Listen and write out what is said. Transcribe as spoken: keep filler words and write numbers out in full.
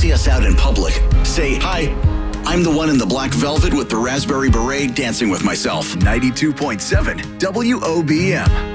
see us out in public, say, "Hi, I'm the one in the black velvet with the raspberry beret dancing with myself." ninety-two point seven W O B M.